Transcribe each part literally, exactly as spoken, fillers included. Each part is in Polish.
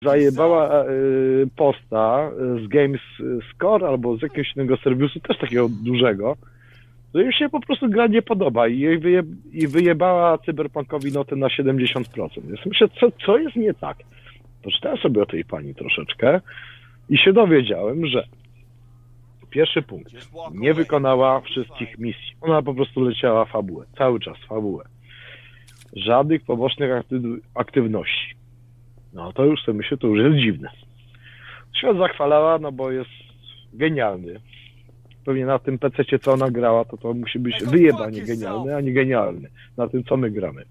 zajebała y, posta z Games Score albo z jakiegoś innego serwisu, też takiego dużego, że jej się po prostu gra nie podoba i jej wyje, i wyjebała Cyberpunkowi notę na siedemdziesiąt procent. Ja myślę, co, co jest nie tak? Poczytałem sobie o tej pani troszeczkę i się dowiedziałem, że pierwszy punkt, nie wykonała wszystkich misji. Ona po prostu leciała fabułę, cały czas fabułę. Żadnych pobocznych aktyw- aktywności. No to już sobie myślę, to już jest dziwne. Świat zachwalała, no bo jest genialny. Pewnie na tym pececie, co ona grała, to to musi być wyjebanie genialny, a nie genialny. Na tym, co my gramy.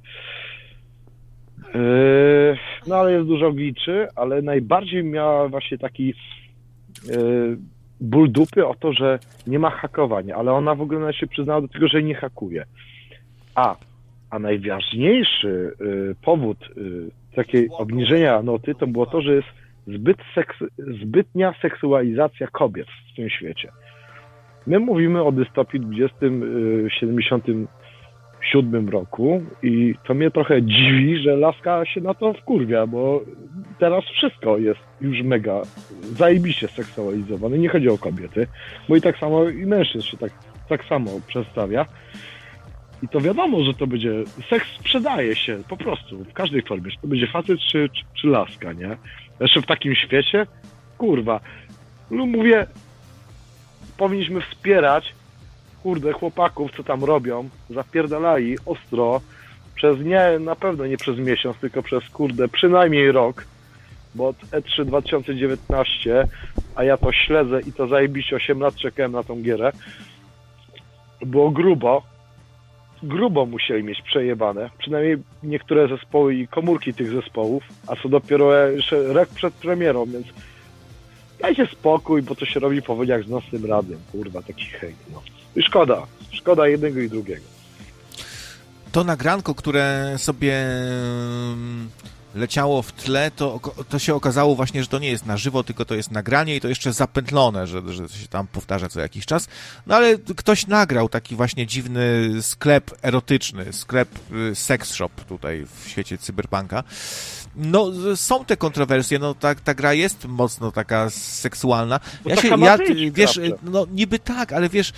Yy, no ale jest dużo gliczy, ale najbardziej miała właśnie taki yy, ból dupy o to, że nie ma hakowania, ale ona w ogóle się przyznała do tego, że nie hakuje. A, a najważniejszy yy, powód yy, takiej obniżenia noty to było to, że jest zbyt seks- zbytnia seksualizacja kobiet w tym świecie. My mówimy o dystopii dwudziestym siedemdziesiątym siódmym roku i to mnie trochę dziwi, że laska się na to wkurwia, bo teraz wszystko jest już mega zajebiście seksualizowane. Nie chodzi o kobiety, bo i tak samo i mężczyzn się tak, tak samo przedstawia. I to wiadomo, że to będzie... Seks sprzedaje się po prostu, w każdej formie. Czy to będzie facet, czy, czy, czy laska, nie? Jeszcze w takim świecie? Kurwa. No mówię, powinniśmy wspierać, kurde, chłopaków, co tam robią, zapierdalali ostro, przez nie, na pewno nie przez miesiąc, tylko przez, kurde, przynajmniej rok, bo od E trzy dwa tysiące dziewiętnaście, a ja to śledzę i to zajebiście osiem lat czekałem na tą gierę, było grubo, grubo musieli mieć przejebane, przynajmniej niektóre zespoły i komórki tych zespołów, a co dopiero jeszcze rok przed premierą, więc dajcie spokój, bo to się robi powoli jak z nocnym radiem, kurwa, taki hejt, no. I szkoda, szkoda jednego i drugiego. To nagranko, które sobie leciało w tle, to, to się okazało właśnie, że to nie jest na żywo, tylko to jest nagranie i to jeszcze zapętlone, że, że się tam powtarza co jakiś czas. No ale ktoś nagrał taki właśnie dziwny sklep erotyczny, sklep sex shop tutaj w świecie cyberpunka. No, są te kontrowersje, no ta, ta gra jest mocno taka seksualna. Ja się, ja, wiesz, no niby tak, ale wiesz,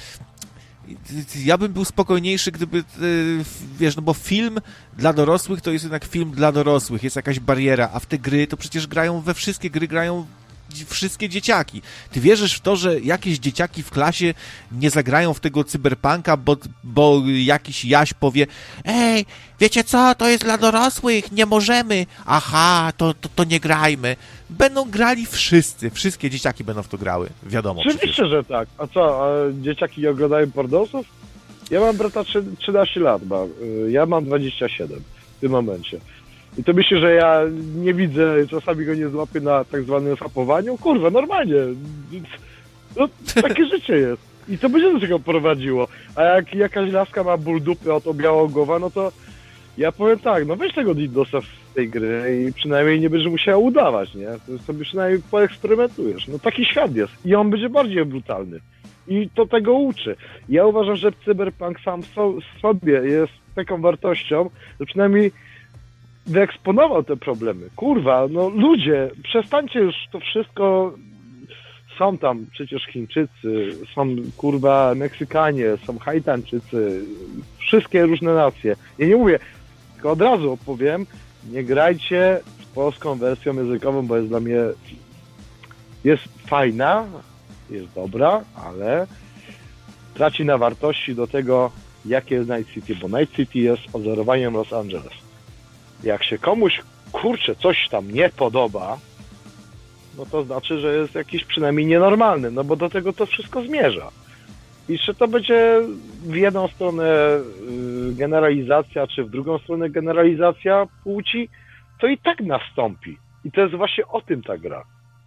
ja bym był spokojniejszy, gdyby, wiesz, no bo film dla dorosłych to jest jednak film dla dorosłych, jest jakaś bariera, a w te gry to przecież grają, we wszystkie gry grają wszystkie dzieciaki. Ty wierzysz w to, że jakieś dzieciaki w klasie nie zagrają w tego cyberpunka, bo, bo jakiś Jaś powie: ej, wiecie co, to jest dla dorosłych, nie możemy, aha, to, to, to nie grajmy. Będą grali wszyscy, wszystkie dzieciaki będą w to grały, wiadomo. Oczywiście, przecież. Że tak. A co, a dzieciaki nie oglądają pornosów? Ja mam brata trzynaście lat, mam. Ja mam dwadzieścia siedem w tym momencie. I to myślę, że ja nie widzę, czasami go nie złapię na tak zwanym sapowaniu. Kurwa, normalnie. No, takie życie jest. I to będzie do czego prowadziło. A jak jakaś laska ma ból dupy od białogowa, no to ja powiem tak, no weź tego Didosa z tej gry i przynajmniej nie będziesz musiał udawać, nie? To sobie przynajmniej poeksperymentujesz. No taki świat jest. I on będzie bardziej brutalny. I to tego uczy. Ja uważam, że Cyberpunk sam w sobie jest taką wartością, że przynajmniej wyeksponował te problemy. Kurwa, no ludzie, przestańcie już to wszystko. Są tam przecież Chińczycy, są kurwa Meksykanie, są Haitańczycy, wszystkie różne nacje. Ja nie mówię, tylko od razu opowiem, nie grajcie z polską wersją językową, bo jest dla mnie, jest fajna, jest dobra, ale traci na wartości do tego, jakie jest Night City, bo Night City jest odzorowaniem Los Angeles. Jak się komuś, kurczę, coś tam nie podoba, no to znaczy, że jest jakiś przynajmniej nienormalny, no bo do tego to wszystko zmierza. I czy to będzie w jedną stronę generalizacja, czy w drugą stronę generalizacja płci, to i tak nastąpi. I to jest właśnie o tym ta gra.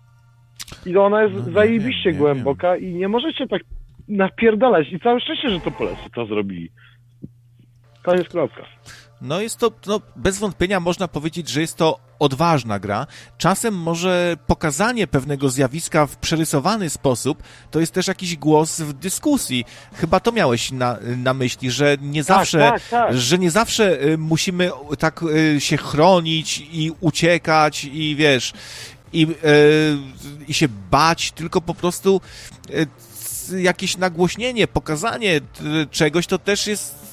I ona jest no, zajebiście wiem, głęboka wiem. I nie możecie tak napierdalać. I całe szczęście, że to Polacy to zrobili. Koniec, kropka. No jest to, no bez wątpienia można powiedzieć, że jest to odważna gra. Czasem może pokazanie pewnego zjawiska w przerysowany sposób to jest też jakiś głos w dyskusji. Chyba to miałeś na, na myśli, że nie zawsze, tak, tak, tak. że nie zawsze musimy tak się chronić i uciekać i wiesz, i, e, i się bać, tylko po prostu e, jakieś nagłośnienie, pokazanie czegoś, to też jest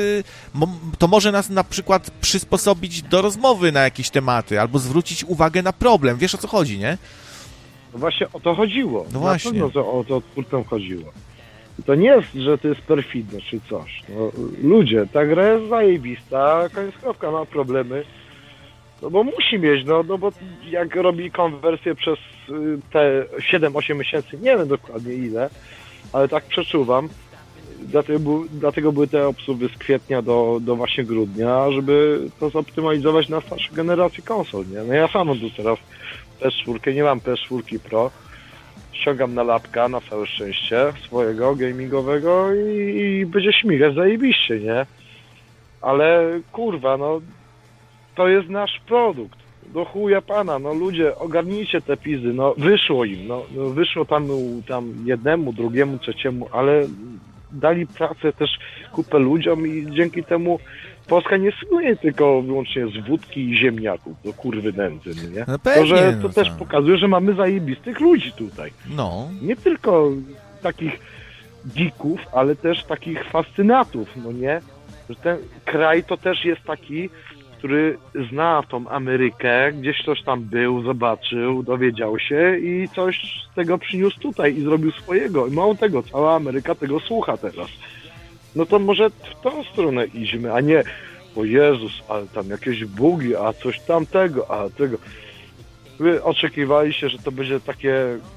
to może nas na przykład przysposobić do rozmowy na jakieś tematy, albo zwrócić uwagę na problem. Wiesz, o co chodzi, nie? No właśnie o to chodziło. No właśnie. Na pewno to, o to twórcom chodziło. I to nie jest, że to jest perfidne czy coś. No, ludzie, ta gra jest zajebista, koniec kropka, ma problemy. No bo musi mieć, no, no bo jak robi konwersję przez te siedem osiem miesięcy, nie wiem dokładnie ile, ale tak przeczuwam, Dlatego, dlatego były te obsuwy z kwietnia do, do właśnie grudnia, żeby to zoptymalizować na starsze generacje konsol, nie? No ja sam mam tu teraz P S cztery, nie mam P S cztery Pro, ściągam na lapka, na całe szczęście, swojego gamingowego i, i będzie śmigać zajebiście, nie? Ale kurwa, no to jest nasz produkt, do chuja pana, no ludzie, ogarnijcie te pizy, no wyszło im, no, no wyszło tam, tam jednemu, drugiemu, trzeciemu, ale dali pracę też kupę ludziom i dzięki temu Polska nie słynuje tylko wyłącznie z wódki i ziemniaków do kurwy nędzy, nie? No pewnie, to, że to no też tak. pokazuje, że mamy zajebistych ludzi tutaj. No. Nie tylko takich geeków, ale też takich fascynatów, no nie? Że ten kraj to też jest taki, który zna tą Amerykę, gdzieś ktoś tam był, zobaczył, dowiedział się i coś z tego przyniósł tutaj i zrobił swojego. I mało tego, cała Ameryka tego słucha teraz. No to może w tą stronę idźmy, a nie o Jezus, ale tam jakieś bugi, a coś tamtego, a tego. Wy oczekiwaliście, że to będzie takie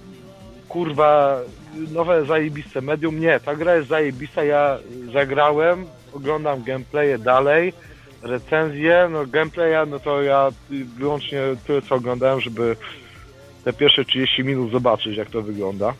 kurwa nowe zajebiste medium. Nie, ta gra jest zajebista, ja zagrałem, oglądam gameplaye dalej, recenzje, no gameplaya, no to ja wyłącznie tyle co oglądałem, żeby te pierwsze trzydzieści minut zobaczyć, jak to wygląda.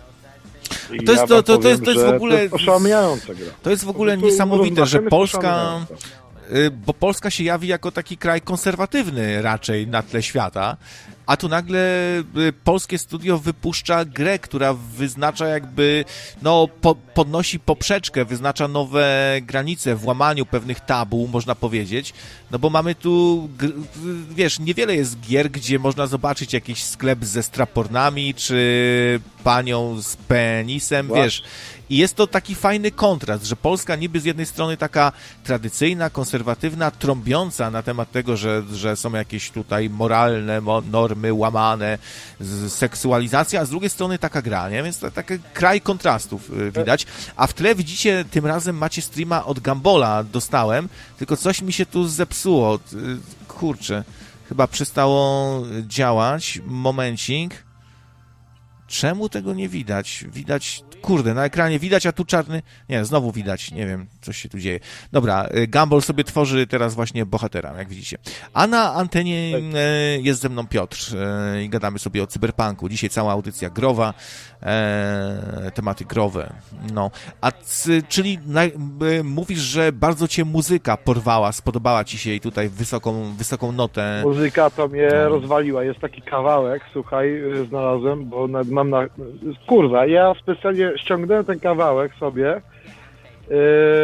I to, jest, ja to, to, powiem, to, jest, to jest w ogóle... To jest oszałamiająca gra. To jest w ogóle To niesamowite, że Polska... jest Bo Polska się jawi jako taki kraj konserwatywny raczej na tle świata, a tu nagle polskie studio wypuszcza grę, która wyznacza jakby, no, po, podnosi poprzeczkę, wyznacza nowe granice w łamaniu pewnych tabu, można powiedzieć, no bo mamy tu, wiesz, niewiele jest gier, gdzie można zobaczyć jakiś sklep ze strapornami, czy panią z penisem, Właśnie. wiesz, i jest to taki fajny kontrast, że Polska niby z jednej strony taka tradycyjna, konserwatywna, trąbiąca na temat tego, że, że są jakieś tutaj moralne normy łamane, seksualizacja, a z drugiej strony taka gra, nie? Więc to, taki kraj kontrastów widać. A w tle widzicie, tym razem macie streama od Gambola, dostałem, tylko coś mi się tu zepsuło. Kurczę, chyba przestało działać. Momencik. Czemu tego nie widać? Widać, kurde, na ekranie widać, a tu czarny... Nie, znowu widać, nie wiem, coś się tu dzieje. Dobra, Gumball sobie tworzy teraz właśnie bohatera, jak widzicie. A na antenie jest ze mną Piotr i gadamy sobie o cyberpunku. Dzisiaj cała audycja growa, e, tematy growe. No, a c, czyli na, mówisz, że bardzo cię muzyka porwała, spodobała ci się i tutaj wysoką, wysoką notę. Muzyka to mnie no. rozwaliła. Jest taki kawałek, słuchaj, znalazłem, bo na, mam na... Kurwa, ja specjalnie ściągnąłem ten kawałek sobie yy,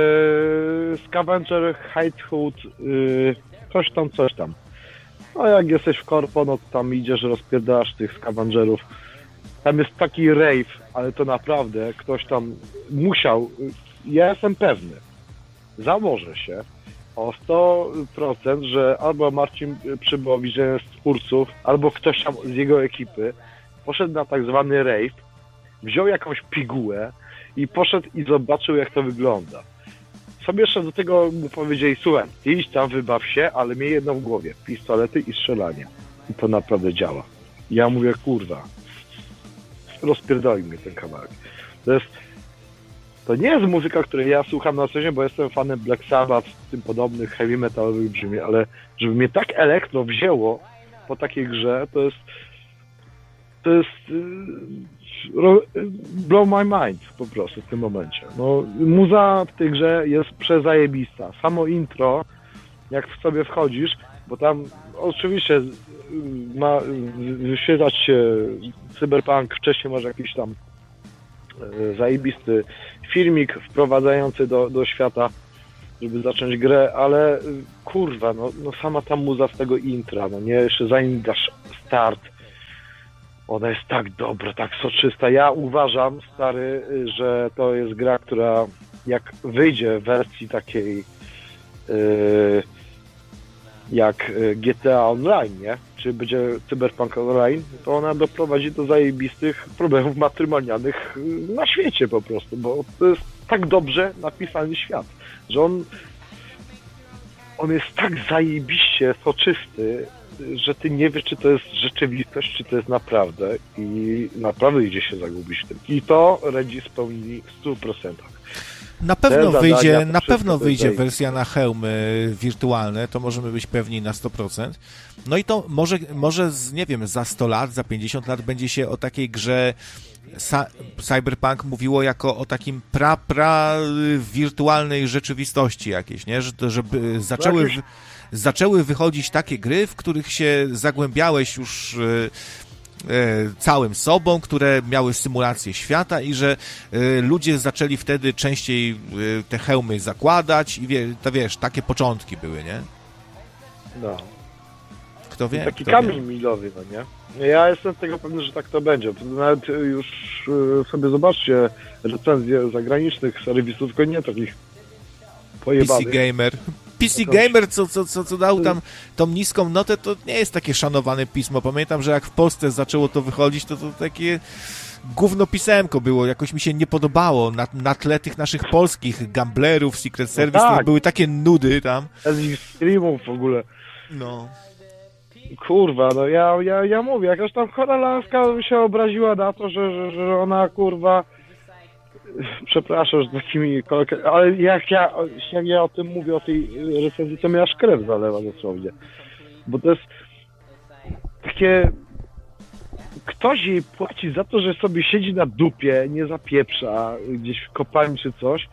Scavenger Hideout yy, coś tam, coś tam. No jak jesteś w korpo, no to tam idziesz, rozpierdasz tych Scavengerów. Tam jest taki rave, ale to naprawdę ktoś tam musiał, ja jestem pewny, założę się o sto procent, że albo Marcin Przybowicz, jeden z twórców, albo ktoś tam z jego ekipy poszedł na tak zwany rave, wziął jakąś pigułę i poszedł i zobaczył, jak to wygląda. Sobie jeszcze do tego mu powiedzieli, słuchaj, idź tam, wybaw się, ale miej jedno w głowie, pistolety i strzelanie. I to naprawdę działa. Ja mówię, kurwa, rozpierdoli mnie ten kawałek. To jest, to nie jest muzyka, której ja słucham na co dzień, bo jestem fanem Black Sabbath, tym podobnych heavy metalowych brzmi, ale żeby mnie tak elektro wzięło po takiej grze, to jest to jest blow my mind po prostu w tym momencie. No, muza w tej grze jest przezajebista. Samo intro, jak w sobie wchodzisz, bo tam oczywiście ma wyświetlać się cyberpunk, wcześniej masz jakiś tam zajebisty filmik wprowadzający do, do świata, żeby zacząć grę, ale kurwa, no, no sama ta muza z tego intra, no nie, jeszcze zanim dasz start, Ona jest tak dobra, tak soczysta. Ja uważam, stary, że to jest gra, która jak wyjdzie w wersji takiej yy, jak G T A Online, nie? Czy będzie Cyberpunk Online, to ona doprowadzi do zajebistych problemów matrymonialnych na świecie po prostu, bo to jest tak dobrze napisany świat, że on on jest tak zajebiście soczysty, że ty nie wiesz, czy to jest rzeczywistość, czy to jest naprawdę i naprawdę idzie się zagubić w tym. I to Reggie spełni w stu procentach. Na pewno Te wyjdzie, zadania, na pewno wyjdzie tutaj. wersja na hełmy wirtualne, to możemy być pewni na sto procent. No i to może, może z, nie wiem, za sto lat, za pięćdziesiąt lat będzie się o takiej grze Sa- Cyberpunk mówiło jako o takim pra, pra wirtualnej rzeczywistości jakiejś, nie? Że, żeby zaczęły, w, zaczęły wychodzić takie gry, w których się zagłębiałeś już całym sobą, które miały symulację świata i że y, ludzie zaczęli wtedy częściej y, te hełmy zakładać i wie, to wiesz, takie początki były, nie? No. Kto wie? Taki kto kamień wie. milowy, no nie? Ja jestem tego pewny, że tak to będzie. Nawet już y, sobie zobaczcie recenzje zagranicznych serwisów, tylko nie takich pojebanych. P C Gamer. P C Gamer, co, co, co, co dał tam tą niską notę, to nie jest takie szanowane pismo. Pamiętam, że jak w Polsce zaczęło to wychodzić, to to takie gówno pisemko było. Jakoś mi się nie podobało. Na, na tle tych naszych polskich gamblerów, Secret Service, no tak. to były takie nudy tam. Z streamów w ogóle. No. Kurwa, no ja, ja, ja mówię, jakaś tam chora laska się obraziła na to, że, że, że ona, kurwa, przepraszam, że takimi kolokwiami, ale jak ja, jak ja o tym mówię, o tej recenzji, to mnie aż krew zalewa dosłownie. Bo to jest takie... Ktoś jej płaci za to, że sobie siedzi na dupie, nie zapieprza gdzieś w kopalni czy coś.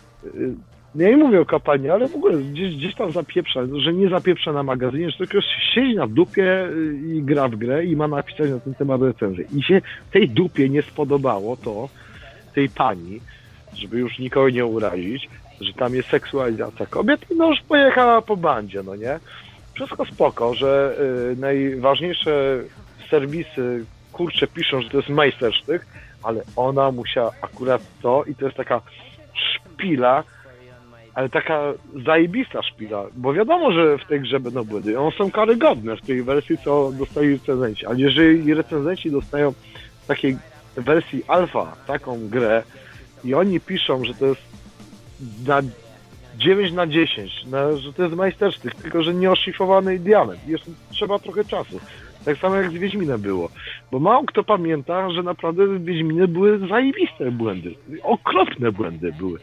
Ja nie mówię o kopalni, ale w ogóle gdzieś, gdzieś tam zapieprza, że nie zapieprza na magazynie, że tylko siedzi na dupie i gra w grę i ma napisać na ten temat recenzję. I się tej dupie nie spodobało to, tej pani, żeby już nikogo nie urazić, że tam jest seksualizacja kobiet, no już pojechała po bandzie, no nie? Wszystko spoko, że y, najważniejsze serwisy, kurczę, piszą, że to jest majstersztyk, ale ona musiała akurat to i to jest taka szpila, ale taka zajebista szpila, bo wiadomo, że w tej grze będą błędy. One są karygodne w tej wersji, co dostali recenzenci, ale jeżeli recenzenci dostają w takiej wersji alfa taką grę i oni piszą, że to jest na dziewięć na dziesięć, na, że to jest majstersztyk, tylko że nieoszlifowany diament. Jeszcze trzeba trochę czasu. Tak samo jak z Wiedźminem było. Bo mało kto pamięta, że naprawdę w Wiedźminie były zajebiste błędy. Okropne błędy były.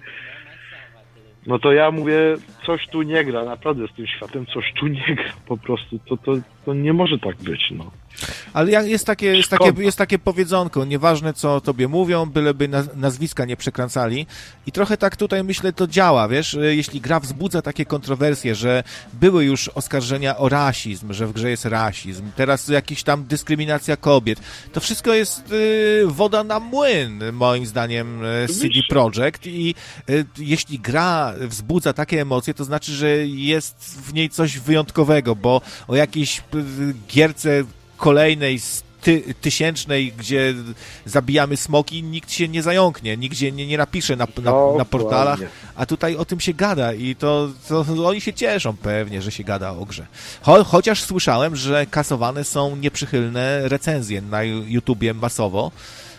No to ja mówię, coś tu nie gra, naprawdę z tym światem coś tu nie gra, po prostu, to, to, to nie może tak być, no. Ale jest takie, jest, takie, jest takie powiedzonko, nieważne co tobie mówią, byleby nazwiska nie przekręcali i trochę tak tutaj myślę to działa, wiesz, jeśli gra wzbudza takie kontrowersje, że były już oskarżenia o rasizm, że w grze jest rasizm, teraz jakaś tam dyskryminacja kobiet, to wszystko jest y, woda na młyn, moim zdaniem, C D Projekt i y, jeśli gra wzbudza takie emocje, to znaczy, że jest w niej coś wyjątkowego, bo o jakiejś y, gierce kolejnej ty, tysięcznej, gdzie zabijamy smoki, nikt się nie zająknie, nigdzie nie, nie napisze na, na, no, na portalach, ładnie. a tutaj o tym się gada i to, to, to oni się cieszą pewnie, że się gada o grze. Cho, chociaż słyszałem, że kasowane są nieprzychylne recenzje na YouTubie masowo,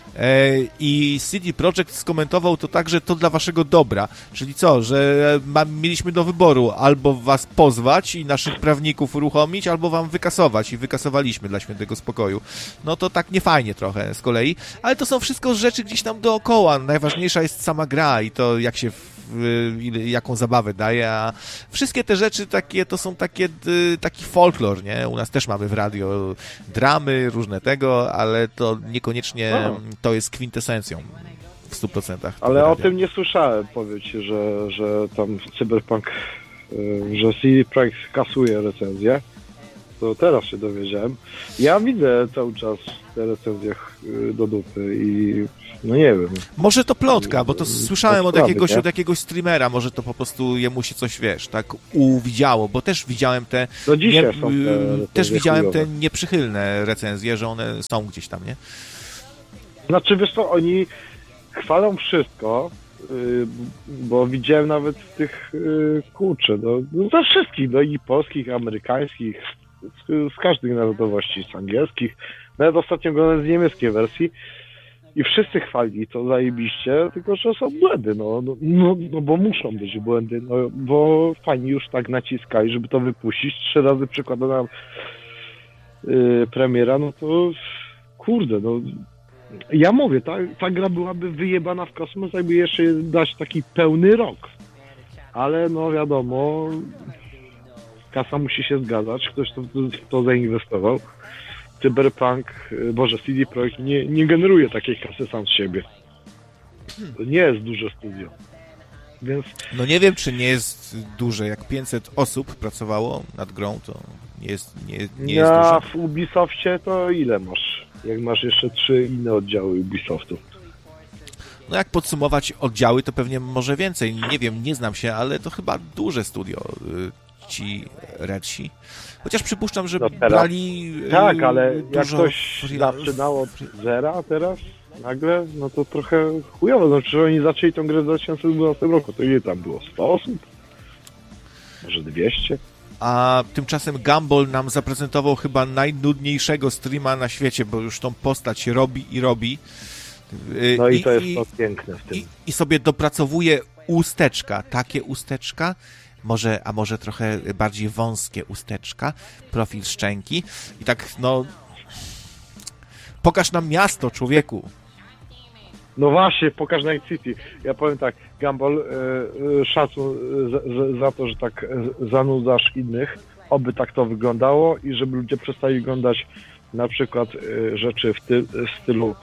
i C D Projekt skomentował to tak, że to dla waszego dobra, czyli co, że ma, mieliśmy do wyboru albo was pozwać i naszych prawników uruchomić, albo wam wykasować i wykasowaliśmy dla świętego spokoju. No to tak niefajnie trochę z kolei, ale to są wszystko rzeczy gdzieś tam dookoła, najważniejsza jest sama gra i to jak się jaką zabawę daje, a wszystkie te rzeczy takie, to są takie, taki folklor, nie? U nas też mamy w radio dramy, różne tego, ale to niekoniecznie no. to jest kwintesencją w stu procentach. Ale o tym nie słyszałem, powiedzcie, że, że tam Cyberpunk, że C D Projekt kasuje recenzję. to teraz się dowiedziałem. Ja widzę cały czas te recenzje do dupy i no nie wiem. Może to plotka, bo to słyszałem od jakiegoś, nie? od jakiegoś streamera, może to po prostu jemu się coś, wiesz, tak uwidziało, bo też widziałem te, Do dzisiaj nie, są te też widziałem chujowe. te nieprzychylne recenzje, że one są gdzieś tam, nie? Znaczy, wiesz co, oni chwalą wszystko, yy, bo widziałem nawet z tych, yy, kurczę, no, no ze wszystkich, no i polskich, amerykańskich, z, z każdych narodowości, z angielskich, nawet ostatnio oglądałem z niemieckiej wersji i wszyscy chwalili to zajebiście, tylko że są błędy, no, no, no, no bo muszą być błędy, no, bo fani już tak naciskali, żeby to wypuścić, trzy razy przykładana yy, premiera, no to kurde, no ja mówię, ta, ta gra byłaby wyjebana w kosmos, jakby jeszcze dać taki pełny rok. Ale no wiadomo, kasa musi się zgadzać, ktoś to, to zainwestował. Cyberpunk, Boże, C D Projekt nie, nie generuje takiej kasy sam z siebie. To nie jest duże studio. Więc... No nie wiem, czy nie jest duże, jak pięćset osób pracowało nad grą, to nie jest, nie, nie jest ja duże. w Ubisoftie to ile masz? Jak masz jeszcze trzy inne oddziały Ubisoftu. No jak podsumować oddziały, to pewnie może więcej. Nie wiem, nie znam się, ale to chyba duże studio, ci Redsi. Chociaż przypuszczam, że no teraz... brali Tak, ale dużo... jak ktoś zaczynał od zera teraz, nagle, no to trochę chujowo. Znaczy, że oni zaczęli tą grę w dwa tysiące dwunastym roku, to ile tam było? sto osób? Może dwieście? A tymczasem Gumball nam zaprezentował chyba najnudniejszego streama na świecie, bo już tą postać robi i robi. No i, i to jest i, to piękne w tym. I, I sobie dopracowuje usteczka, takie usteczka, może, a może trochę bardziej wąskie usteczka, profil szczęki i tak, no pokaż nam miasto, człowieku. No właśnie, pokaż Night City. Ja powiem tak, Gumball, yy, szacun za, za to, że tak zanudzasz innych, oby tak to wyglądało i żeby ludzie przestali oglądać na przykład yy, rzeczy w, ty, w stylu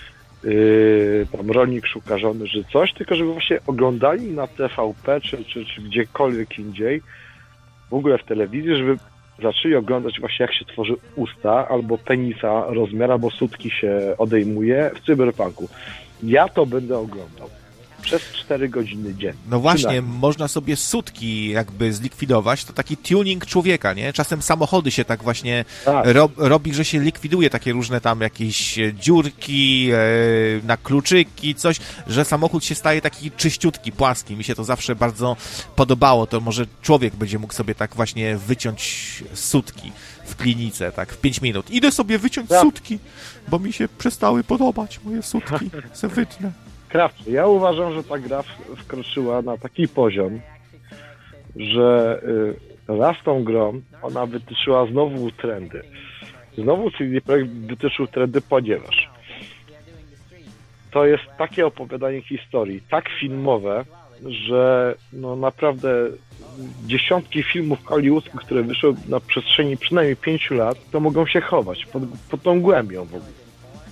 yy, tam rolnik szuka żony, że coś, tylko żeby właśnie oglądali na T V P czy, czy, czy gdziekolwiek indziej, w ogóle w telewizji, żeby zaczęli oglądać właśnie jak się tworzy usta albo penisa rozmiar, albo sutki się odejmuje w Cyberpunku. Ja to będę oglądał przez cztery godziny dziennie. No właśnie, można sobie sutki jakby zlikwidować, to taki tuning człowieka, nie? Czasem samochody się tak właśnie tak. ro, robi, że się likwiduje takie różne tam jakieś dziurki e, na kluczyki, coś, że samochód się staje taki czyściutki, płaski. Mi się to zawsze bardzo podobało, to może człowiek będzie mógł sobie tak właśnie wyciąć sutki w klinice, tak, w pięć minut. Idę sobie wyciąć tak. sutki, bo mi się przestały podobać moje sutki, se wytnę. Krawczy, ja uważam, że ta gra wkroczyła na taki poziom, że raz tą grą ona wytyczyła znowu trendy. Znowu C D Projekt wytyczył trendy, ponieważ to jest takie opowiadanie historii, tak filmowe, że no naprawdę dziesiątki filmów hollywoodzkich, które wyszły na przestrzeni przynajmniej pięciu lat, to mogą się chować pod, pod tą głębią w ogóle.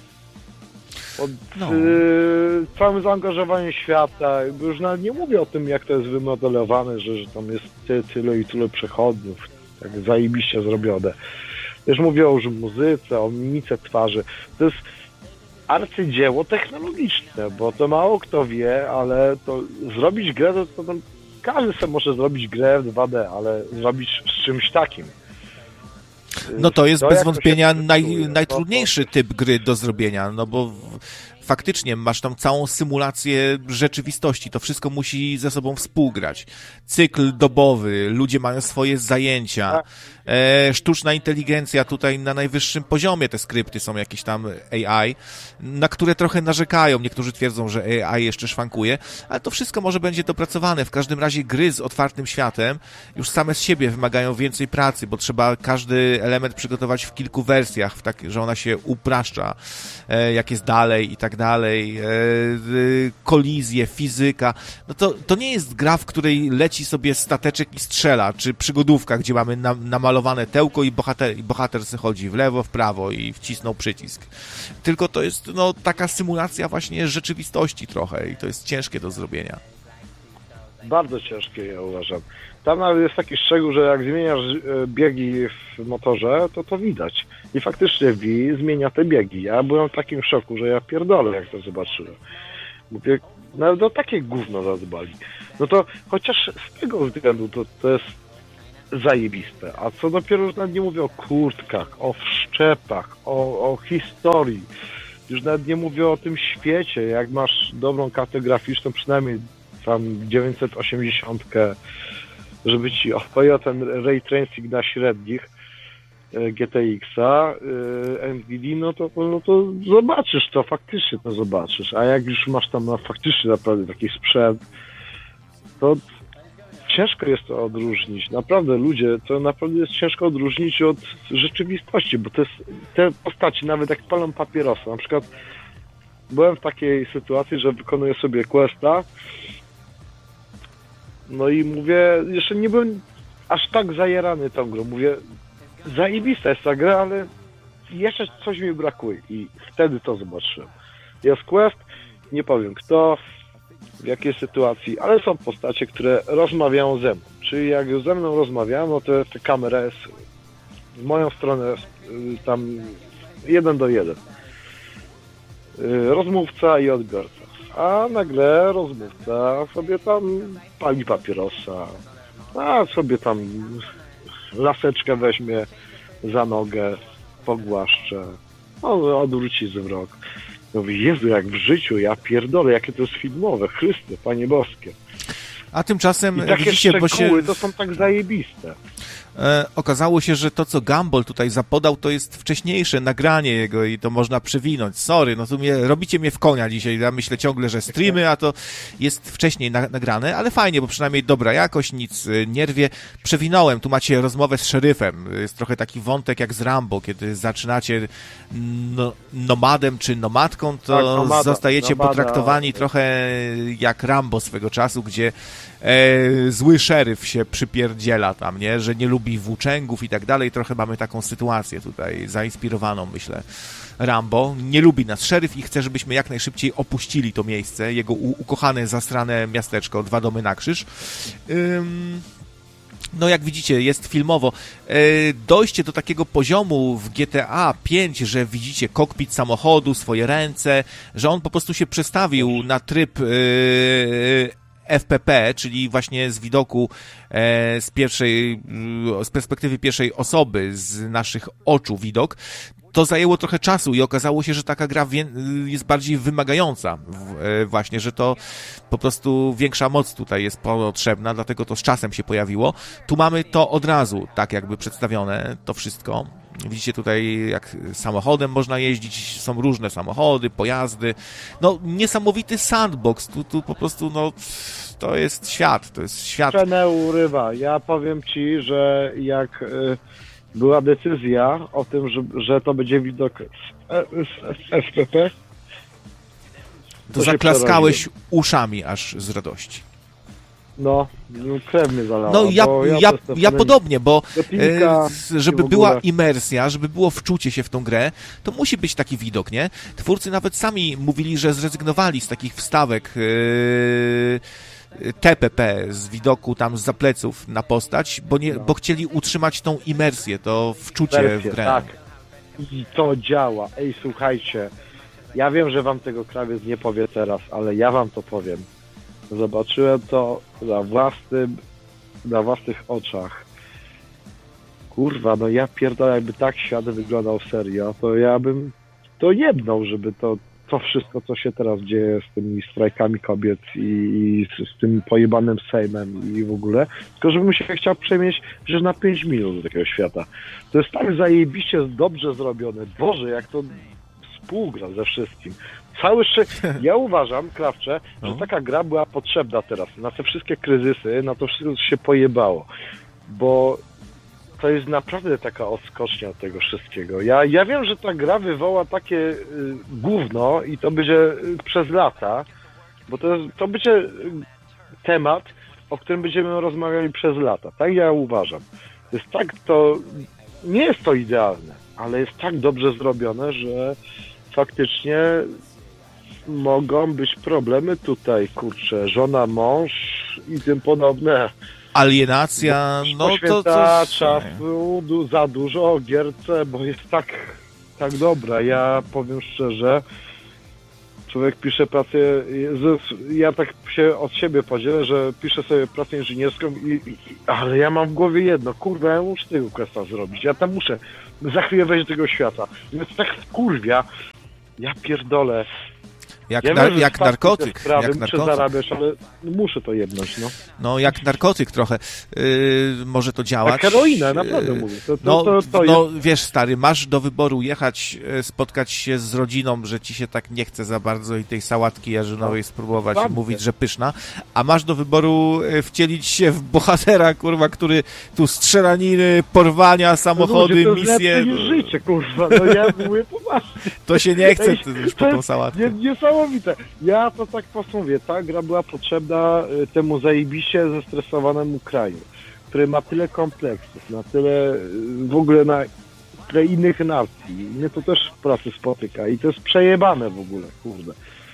Pod no. y, całym zaangażowaniem świata, już nawet nie mówię o tym, jak to jest wymodelowane, że, że tam jest ty, tyle i tyle przechodniów, tak zajebiście zrobione. Też mówię o muzyce, o mimice twarzy. To jest arcydzieło technologiczne, bo to mało kto wie, ale to zrobić grę, to, to tam każdy sobie może zrobić grę w dwa D, ale zrobić z czymś takim. No to jest to bez wątpienia naj, pracuje, najtrudniejszy to... typ gry do zrobienia, no bo faktycznie masz tam całą symulację rzeczywistości, to wszystko musi ze sobą współgrać. Cykl dobowy, ludzie mają swoje zajęcia, e, sztuczna inteligencja tutaj na najwyższym poziomie, te skrypty są jakieś tam A I, na które trochę narzekają, niektórzy twierdzą, że A I jeszcze szwankuje, ale to wszystko może będzie dopracowane. W każdym razie gry z otwartym światem już same z siebie wymagają więcej pracy, bo trzeba każdy element przygotować w kilku wersjach, w tak, że ona się upraszcza, e, jak jest dalej i tak dalej, e, e, kolizje, fizyka. No to, to nie jest gra, w której leci sobie stateczek i strzela, czy przygodówka, gdzie mamy na, namalowane tełko i bohater, i bohater se chodzi w lewo, w prawo i wcisnął przycisk. Tylko to jest no taka symulacja właśnie rzeczywistości trochę i to jest ciężkie do zrobienia. Bardzo ciężkie, ja uważam. Tam nawet jest taki szczegół, że jak zmieniasz biegi w motorze, to to widać. I faktycznie Wii zmienia te biegi. Ja byłem w takim szoku, że ja pierdolę, jak to zobaczyłem. Mówię, no, no takie gówno zadbali. No to chociaż z tego względu to, to jest zajebiste. A co dopiero już nawet nie mówię o kurtkach, o wszczepach, o, o historii. Już nawet nie mówię o tym świecie. Jak masz dobrą kartę graficzną, przynajmniej tam dziewięćset osiemdziesiąt, żeby ci odpowiedział ten ray tracing na średnich G T X-a, N V D, no to, no to zobaczysz to, faktycznie to zobaczysz. A jak już masz tam no, faktycznie naprawdę taki sprzęt, to ciężko jest to odróżnić. Naprawdę ludzie, to naprawdę jest ciężko odróżnić od rzeczywistości, bo to jest, te postaci, nawet jak palą papierosa, na przykład byłem w takiej sytuacji, że wykonuję sobie questa, no i mówię, jeszcze nie byłem aż tak zajarany tą grą, mówię, zajebista jest ta gra, ale jeszcze coś mi brakuje i wtedy to zobaczyłem. Jest quest, nie powiem kto, w jakiej sytuacji, ale są postacie, które rozmawiają ze mną. Czyli jak ze mną rozmawiają, no to ta kamera jest w moją stronę tam jeden do jeden. Rozmówca i odbiorca. A nagle rozmówca sobie tam pali papierosa, a sobie tam laseczkę weźmie za nogę, pogłaszcze, no, odwróci wzrok. Mówi, Jezu, jak w życiu, ja pierdolę, jakie to jest filmowe, Chryste, Panie Boskie. A tymczasem, I takie widzicie, bo się... to są tak zajebiste. E, okazało się, że to, co Gumball tutaj zapodał, to jest wcześniejsze nagranie jego i to można przewinąć. Sorry, no tu mnie, robicie mnie w konia dzisiaj. Ja myślę ciągle, że streamy, a to jest wcześniej na, nagrane, ale fajnie, bo przynajmniej dobra jakość, nic nie rwie. Przewinąłem, tu macie rozmowę z szeryfem. Jest trochę taki wątek jak z Rambo, kiedy zaczynacie no, nomadem czy nomadką, to tak, nomada, zostajecie nomada. potraktowani trochę jak Rambo swego czasu, gdzie e, zły szeryf się przypierdziela tam, nie? Że nie lubi włóczęgów i tak dalej. Trochę mamy taką sytuację tutaj zainspirowaną, myślę. Rambo nie lubi nas szeryf i chce, żebyśmy jak najszybciej opuścili to miejsce, jego u- ukochane, zasrane miasteczko, dwa domy na krzyż. Ym... No jak widzicie, jest filmowo. E, dojście do takiego poziomu w G T A pięć, że widzicie kokpit samochodu, swoje ręce, że on po prostu się przestawił na tryb e, F P P, czyli właśnie z widoku e, z pierwszej, z perspektywy pierwszej osoby, z naszych oczu widok. To zajęło trochę czasu i okazało się, że taka gra wie, jest bardziej wymagająca. W, właśnie, że to po prostu większa moc tutaj jest potrzebna, dlatego to z czasem się pojawiło. Tu mamy to od razu, tak jakby przedstawione, to wszystko. Widzicie tutaj, jak samochodem można jeździć, są różne samochody, pojazdy. No, niesamowity sandbox. Tu, tu po prostu, no, to jest świat, to jest świat. Cenę urywa. Ja powiem ci, że jak... Y- była decyzja o tym, że, że to będzie widok z F P P. To, to zaklaskałeś uszami aż z radości. No, krew mnie zalała. No ja, ja, ja, ja podobnie, bo Dopinka, e, żeby była imersja, żeby było wczucie się w tą grę, to musi być taki widok, nie? Twórcy nawet sami mówili, że zrezygnowali z takich wstawek e, T P P z widoku tam z pleców na postać, bo, nie, no. bo chcieli utrzymać tą imersję, to wczucie Wersję, w grę. Tak. I to działa. Ej, słuchajcie, ja wiem, że wam tego krawiec nie powie teraz, ale ja wam to powiem. Zobaczyłem to na własnym, na własnych oczach. Kurwa, no ja pierdolę, jakby tak świat wyglądał serio, to ja bym to jebnął, żeby to to wszystko, co się teraz dzieje z tymi strajkami kobiet i, i z, z tym pojebanym Sejmem i w ogóle, tylko żebym się chciał przemieść że na pięć minut do takiego świata. To jest tak zajebiście dobrze zrobione. Boże, jak to współgra ze wszystkim. Cały szczęście. Ja uważam, Krawcze, że taka gra była potrzebna teraz na te wszystkie kryzysy, na to wszystko, co się pojebało. Bo to jest naprawdę taka odskocznia od tego wszystkiego. Ja, ja wiem, że ta gra wywoła takie y, gówno i to będzie y, przez lata, bo to, to będzie y, temat, o którym będziemy rozmawiali przez lata. Tak ja uważam. To jest tak, to nie jest to idealne, ale jest tak dobrze zrobione, że faktycznie mogą być problemy tutaj, kurczę, żona, mąż, i tym podobne. Alienacja, no to... Poświęca to... czasu du, za dużo o gierce, bo jest tak, tak dobra. Ja powiem szczerze, człowiek pisze pracę, ja tak się od siebie podzielę, że piszę sobie pracę inżynierską, i, i, ale ja mam w głowie jedno, kurwa, ja muszę tego questa zrobić, ja tam muszę za chwilę wejść do tego świata. Więc tak kurwia, ja pierdolę. Jak, ja nar- wiem, jak narkotyk. Sprawy, jak muszę narkotyk. zarabiać, ale muszę to jedność, no. No, jak narkotyk trochę. Yy, może to działać. Tak, heroina, naprawdę mówię. To, to, no, to, to no jest... wiesz, stary, masz do wyboru jechać, spotkać się z rodziną, że ci się tak nie chce za bardzo i tej sałatki jarzynowej spróbować no, i mówić, że pyszna, a masz do wyboru wcielić się w bohatera, kurwa, który tu strzelaniny, porwania, samochody, no, ludzie, to misje. To jest życie, kurwa, no ja mówię poważnie. To się nie chce to już po tą sałatkę. Jest niesamowite. Ja to tak mówię, ta gra była potrzebna temu zajebiście zestresowanemu kraju, który ma tyle kompleksów, na tyle w ogóle na tyle innych nacji. Mnie to też w pracy spotyka i to jest przejebane w ogóle, kurde.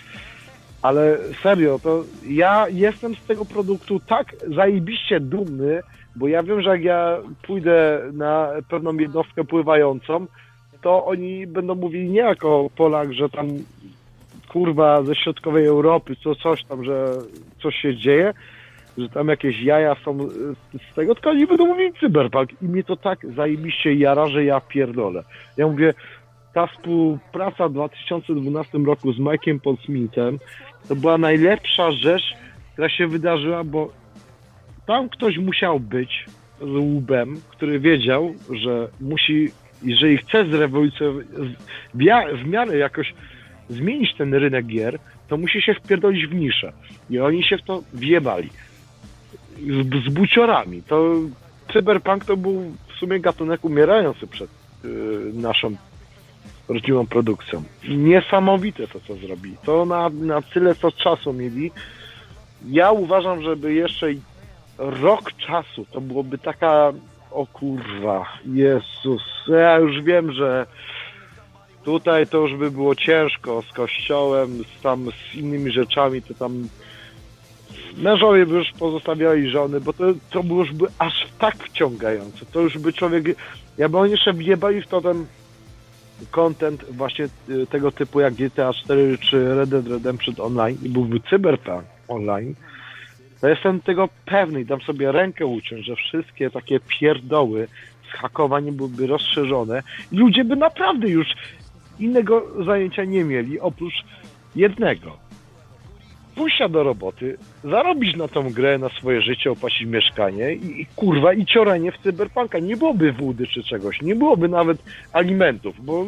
Ale serio, to ja jestem z tego produktu tak zajebiście dumny, bo ja wiem, że jak ja pójdę na pewną jednostkę pływającą, to oni będą mówili nie jako Polak, że tam kurwa ze środkowej Europy, co coś tam, że coś się dzieje, że tam jakieś jaja są z tego, tylko oni będą mówili cyberpunk i mnie to tak zajebiście jara, że ja pierdolę. Ja mówię, ta współpraca w dwa tysiące dwunastym roku z Mike'iem Pondsmithem to była najlepsza rzecz, która się wydarzyła, bo tam ktoś musiał być z łbem, który wiedział, że musi, jeżeli chce zrewolucjonować, w miarę jakoś zmienić ten rynek gier, to musi się wpierdolić w niszę. I oni się w to wjebali. Z, z buciorami. To cyberpunk to był w sumie gatunek umierający przed yy, naszą rodzimą produkcją. Niesamowite to, co zrobili. To na, na tyle, co czasu mieli. Ja uważam, żeby jeszcze rok czasu, to byłoby taka, o kurwa, Jezus, ja już wiem, że tutaj to już by było ciężko z kościołem, z, tam, z innymi rzeczami, to tam mężowie by już pozostawiali żony, bo to, to by już by aż tak wciągające. To już by człowiek, ja bym oni jeszcze wjebali w to ten content właśnie tego typu jak G T A cztery czy Red Dead Redemption Online i byłby Cyberpunk Online, to jestem tego pewny i dam sobie rękę uciąć, że wszystkie takie pierdoły z hakowaniem byłyby rozszerzone i ludzie by naprawdę już innego zajęcia nie mieli, oprócz jednego. Pójścia do roboty, zarobić na tą grę, na swoje życie, opłacić mieszkanie i, i kurwa, i ciorenie w cyberpunka. Nie byłoby wódy czy czegoś, nie byłoby nawet alimentów, bo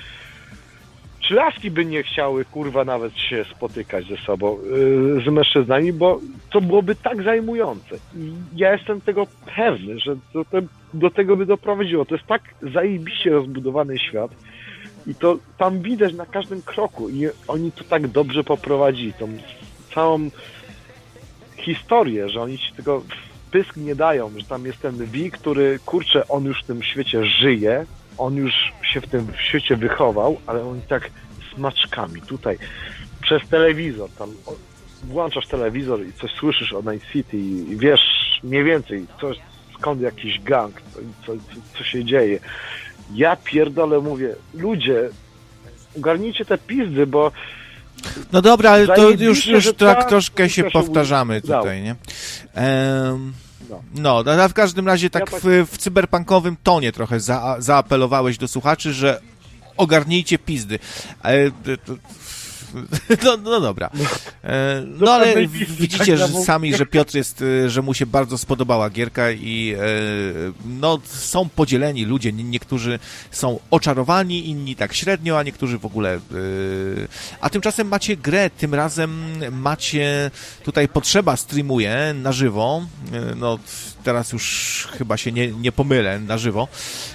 czy laski by nie chciały, kurwa, nawet się spotykać ze sobą, yy, z mężczyznami, bo to byłoby tak zajmujące. I ja jestem tego pewny, że to, to, do tego by doprowadziło. To jest tak zajebiście rozbudowany świat, i to tam widać na każdym kroku i oni to tak dobrze poprowadzili, tą całą historię, że oni ci tego pysk nie dają, że tam jest ten V, który, kurczę, on już w tym świecie żyje, on już się w tym świecie wychował, ale oni tak smaczkami tutaj przez telewizor, tam włączasz telewizor i coś słyszysz o Night City i wiesz mniej więcej coś, skąd jakiś gang, co, co, co się dzieje. Ja pierdolę mówię, ludzie, ogarnijcie te pizdy, bo... No dobra, ale to już, już tak ta, troszkę się się powtarzamy udało. tutaj, nie? Ehm, no, no, a w każdym razie tak, ja tak... W, w cyberpunkowym tonie trochę za, zaapelowałeś do słuchaczy, że ogarnijcie pizdy. Ale, to, no, no dobra. E, no ale widzicie że sami, że Piotr jest, że mu się bardzo spodobała gierka i e, no są podzieleni ludzie. Niektórzy są oczarowani, inni tak średnio, a niektórzy w ogóle. E, a tymczasem macie grę, tym razem macie tutaj Potrzeba streamuje na żywo. E, no teraz już chyba się nie, nie pomylę, na żywo.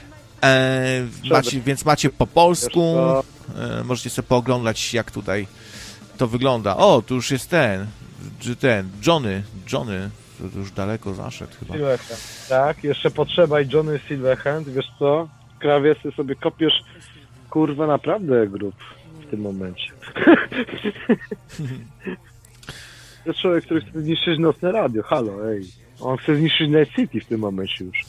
E, macie, więc macie po polsku, e, możecie sobie pooglądać, jak tutaj to wygląda. O, tu już jest ten, ten, Johnny, Johnny, to już daleko zaszedł chyba. Silverhand. Tak, jeszcze Potrzeba i Johnny Silverhand, wiesz co? Krawiec, sobie kopiesz, kurwa, naprawdę grup w tym momencie. To jest człowiek, który chce zniszczyć nocne radio, halo, ej. On chce zniszczyć Night City w tym momencie już.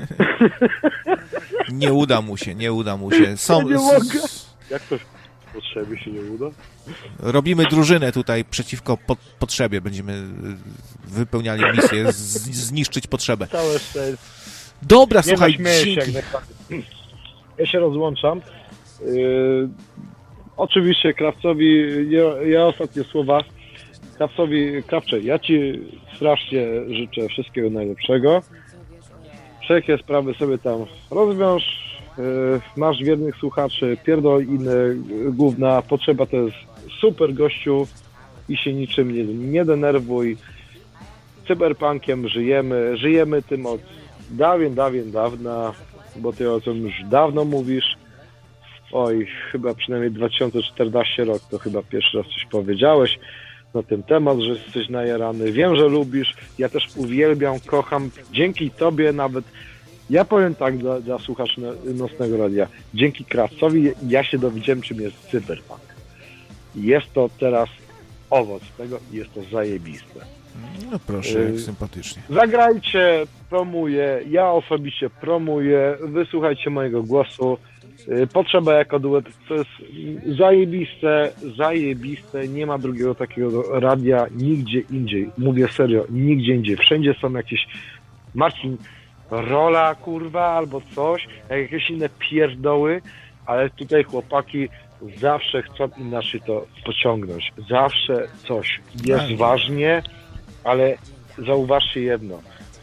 Nie uda mu się, nie uda mu się. Są, Ja nie mogę. Jak to w potrzebie się nie uda? Robimy drużynę tutaj przeciwko po, potrzebie. Będziemy wypełniali misję, z, zniszczyć potrzebę. Całe szczęście. Dobra, Nie słuchaj, naśmieję się jak dzięki. najbardziej. Ja się rozłączam. Yy, oczywiście Krawcowi, ja, ja ostatnie słowa. Krawcowi, Krawcze, ja Ci strasznie życzę wszystkiego najlepszego. Wszelkie sprawy sobie tam rozwiąż. Yy, masz wiernych słuchaczy, pierdol inny, główna potrzeba to jest super gościu i się niczym nie, nie denerwuj. Cyberpunkiem żyjemy, żyjemy tym od dawien, dawien, dawna, bo Ty o tym już dawno mówisz. Oj, chyba przynajmniej dwa tysiące czternasty rok, to chyba pierwszy raz coś powiedziałeś na ten temat, że jesteś najarany. Wiem, że lubisz, ja też uwielbiam, kocham. Dzięki Tobie nawet, ja powiem tak dla, dla słuchaczy Nocnego Radia, dzięki Krawcowi ja się dowiedziałem, czym jest cyberpunk. Jest to teraz owoc tego i jest to zajebiste. No proszę, jak sympatycznie. Zagrajcie, promuję, ja osobiście promuję, wysłuchajcie mojego głosu. Potrzeba jako duet, to jest zajebiste, zajebiste, nie ma drugiego takiego radia nigdzie indziej, mówię serio, nigdzie indziej, wszędzie są jakieś Marcin Rola, kurwa, albo coś, jakieś inne pierdoły, ale tutaj chłopaki zawsze chcą inaczej to pociągnąć, zawsze coś, jest Tak. ważnie, ale zauważcie jedno,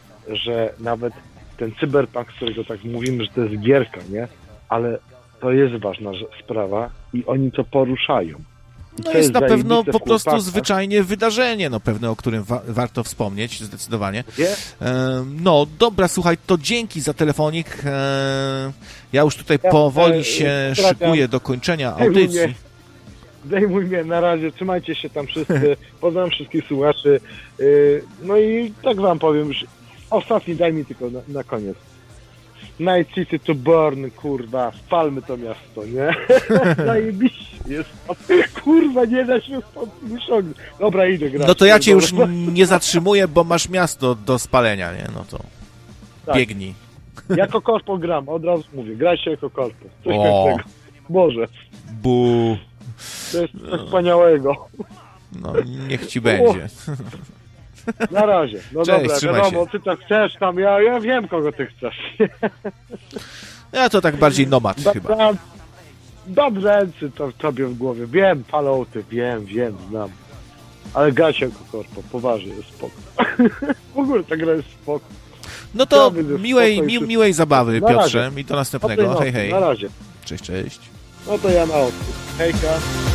że nawet ten cyberpunk, z którego tak mówimy, że to jest gierka, nie? Ale to jest ważna sprawa i oni to poruszają. I No to jest na pewno zajebiste po w prostu chłopakach. zwyczajnie wydarzenie, no pewne, o którym wa- warto wspomnieć, zdecydowanie. Nie? E, no dobra, słuchaj, to dzięki za telefonik. E, ja już tutaj Ja, powoli e, się pozdrawiam. szykuję do kończenia Zdejmuj audycji. mnie, zdejmuj mnie na razie, trzymajcie się tam wszyscy, pozdrawiam wszystkich słuchaczy. Yy, no i tak wam powiem już, ostatni daj mi tylko na, na koniec. Night City to Burn, kurwa, spalmy to miasto, nie? Zajebiście jest. Kurwa, nie da się stąd wyciągnąć. Dobra, idę grać. No to ja cię już Dobra. nie zatrzymuję, bo masz miasto do spalenia, nie? No to Tak. biegnij. Jako korpo gram, od razu mówię, grajcie jako korpo. Coś O. pięknego. Boże, Bu. to jest coś wspaniałego. No niech ci będzie. Na razie. No Cześć, dobra, trzymaj wiadomo, się. ty to chcesz tam, ja, ja wiem, kogo ty chcesz. Ja to tak bardziej nomad chyba. Dobrze, dobrze, to tobie w głowie. Wiem, Fallouty, wiem, wiem, znam. Ale grajcie jako korpo, poważnie, jest spoko. W ogóle ta gra jest spoko. No to Ja będę miłej, spoko i mi, wszystko. miłej zabawy, Na razie. Piotrze, i do O tej następnego. nocy, Hej, hej. Na razie. Cześć, cześć. No to ja na odpór. Hejka.